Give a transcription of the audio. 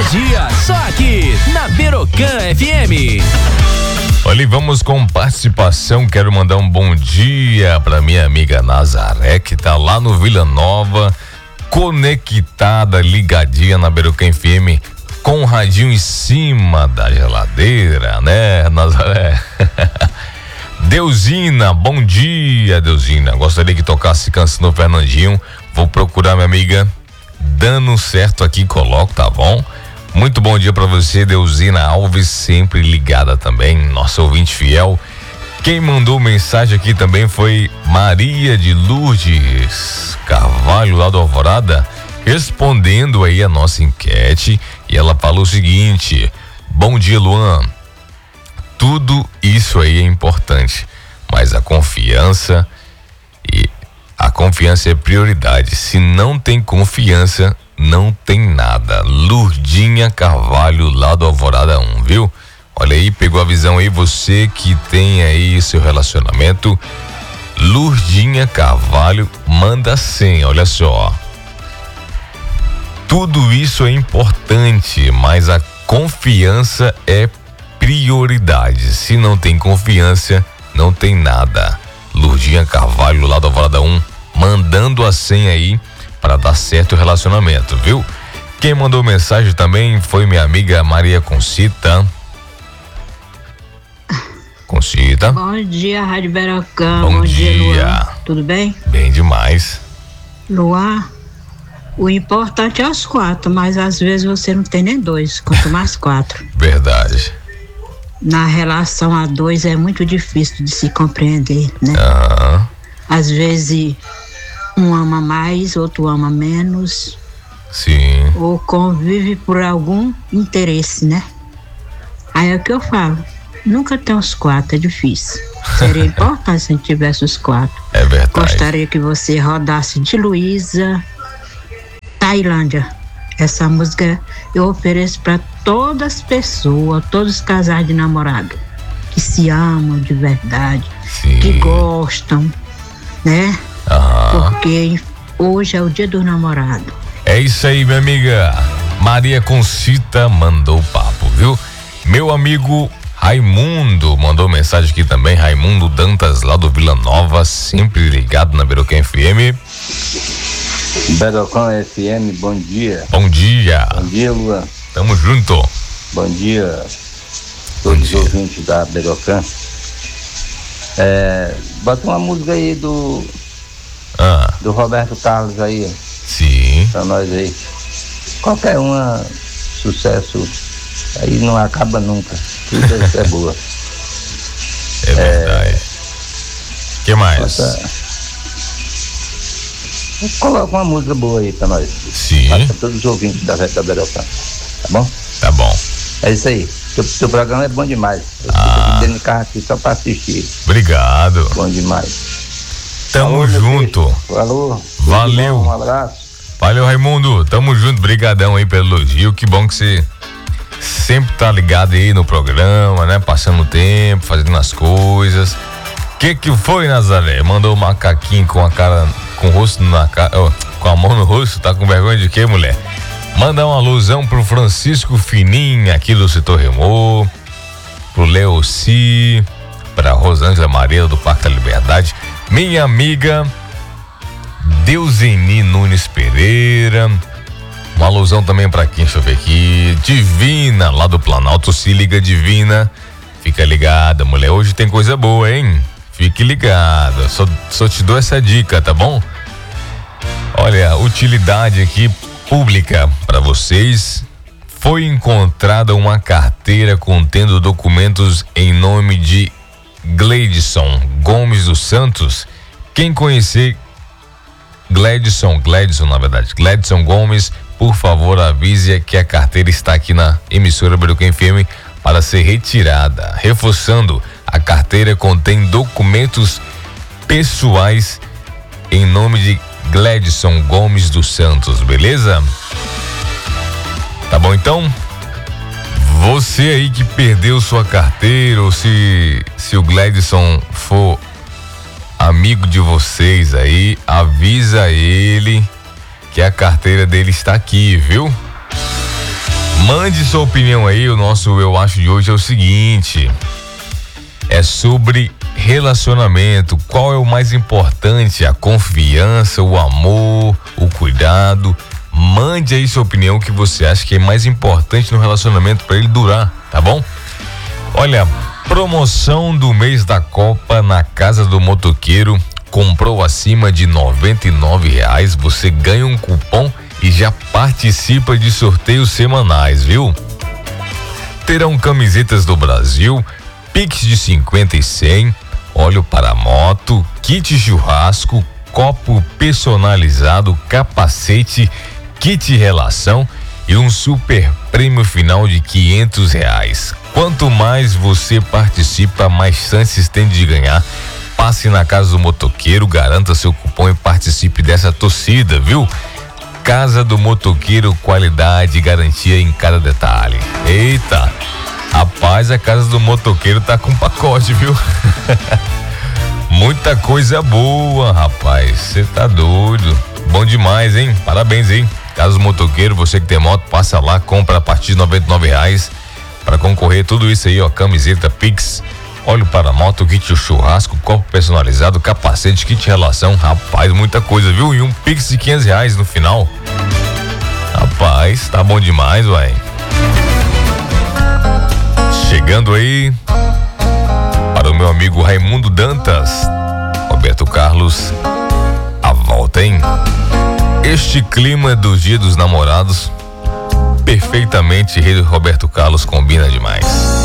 dia, só aqui na Berocan FM. Olha, vamos com participação. Quero mandar um bom dia para minha amiga Nazaré, que tá lá no Vila Nova, conectada, ligadinha na Berocan FM, com o radinho em cima da geladeira, né, Nazaré? Deusina, bom dia, Deusina. Gostaria que tocasse canção do Fernandinho. Vou procurar minha amiga. Dando certo aqui, coloco, tá bom? Muito bom dia pra você, Deusina Alves, sempre ligada também, nossa ouvinte fiel. Quem mandou mensagem aqui também foi Maria de Lourdes Carvalho, lá do Alvorada, respondendo aí a nossa enquete, e ela falou o seguinte: bom dia, Luan, tudo isso aí é importante, mas a confiança é prioridade. Se não tem confiança, não tem nada. Lurdinha Carvalho, lá do Alvorada 1, viu? Olha aí, pegou a visão aí, você que tem aí seu relacionamento. Lurdinha Carvalho, manda 100, olha só. Tudo isso é importante, mas a confiança é prioridade. Se não tem confiança, não tem nada. Lurdinha Carvalho, lá do Alvorada 1, mandando a 100 aí para dar certo o relacionamento, viu? Quem mandou mensagem também foi minha amiga Maria Concita. Concita. Bom dia, Rádio Berocan. Bom dia, Luan. Tudo bem? Bem demais. Luan, o importante é os 4, mas às vezes você não tem nem 2, quanto mais 4. Verdade. Na relação a 2 é muito difícil de se compreender, né? Às vezes um ama mais, outro ama menos. Sim. Ou convive por algum interesse, né? Aí é o que eu falo. Nunca tem os 4, é difícil. Seria importante se a gente tivesse os 4. É verdade. Gostaria que você rodasse de Luísa, Tailândia. Essa música eu ofereço para todas as pessoas, todos os casais de namorado que se amam de verdade, sim, que gostam, né? Porque hoje é o dia do namorado. É isso aí, minha amiga Maria Concita mandou o papo, viu? Meu amigo Raimundo mandou mensagem aqui também. Raimundo Dantas, lá do Vila Nova, sempre ligado na Berocan FM. Berocan FM, bom dia. Bom dia. Bom dia, Luan. Tamo junto. Bom dia, todos os ouvintes da Berocan. Bota uma música aí do Roberto Carlos aí. Sim. Pra nós aí. Qualquer uma, sucesso, aí não acaba nunca. Tudo isso é boa. É verdade. O que mais? Coloca uma música boa aí pra nós. Sim. Para todos os ouvintes da Berocan. Tá bom? Tá bom. É isso aí. Seu programa é bom demais. Eu fico aqui dentro do carro aqui só pra assistir. Obrigado. Bom demais. Tamo junto. Falou. Valeu. Um abraço. Valeu, Raimundo. Tamo junto. Brigadão aí pelo elogio. Que bom que você sempre tá ligado aí no programa, né? Passando o tempo, fazendo as coisas. Que foi, Nazaré? Mandou o macaquinho com a cara, com o rosto na cara, com a mão no rosto. Tá com vergonha de quê, mulher? Mandar uma alusão pro Francisco Fininho, aqui do setor Remor, pro Leoci, pra Rosângela Maria do Parque da Liberdade, minha amiga Deuseni Nunes Pereira. Uma alusão também pra quem, deixa eu ver aqui, Divina, lá do Planalto. Se liga, Divina, fica ligada, mulher, hoje tem coisa boa, hein? Fique ligada, só te dou essa dica, tá bom? Olha, utilidade aqui pública para vocês. Foi encontrada uma carteira contendo documentos em nome de Gleidson Gomes dos Santos. Quem conhecer Gleidson Gomes, por favor, avise que a carteira está aqui na emissora Berocan FM para ser retirada. Reforçando, a carteira contém documentos pessoais em nome de Gleidson Gomes dos Santos, beleza? Tá bom, então? Você aí que perdeu sua carteira, ou se o Gleidson for amigo de vocês aí, avisa ele que a carteira dele está aqui, viu? Mande sua opinião aí. O nosso Eu Acho de hoje é o seguinte: é sobre relacionamento. Qual é o mais importante? A confiança, o amor, o cuidado? Mande aí sua opinião, o que você acha que é mais importante no relacionamento para ele durar, tá bom? Olha, promoção do mês da Copa na Casa do Motoqueiro. Comprou acima de R$99, você ganha um cupom e já participa de sorteios semanais, viu? Terão camisetas do Brasil, Pix de 50 e 100, óleo para moto, kit churrasco, copo personalizado, capacete, kit relação e um super prêmio final de R$500. Quanto mais você participa, mais chances tem de ganhar. Passe na Casa do Motoqueiro, garanta seu cupom e participe dessa torcida, viu? Casa do Motoqueiro, qualidade e garantia em cada detalhe. Eita, rapaz, a Casa do Motoqueiro tá com pacote, viu? Muita coisa boa, rapaz, você tá doido. Bom demais, hein? Parabéns, hein? Casa do Motoqueiro, você que tem moto, passa lá, compra a partir de R$99 para concorrer tudo isso aí, ó, camiseta, Pix, óleo para moto, kit churrasco, copo personalizado, capacete, kit relação, rapaz, muita coisa, viu? E um Pix de R$500 no final. Rapaz, tá bom demais, uai. Chegando aí para o meu amigo Raimundo Dantas, Roberto Carlos, a volta, hein? Este clima do Dia dos Namorados, perfeitamente, Roberto Carlos combina demais.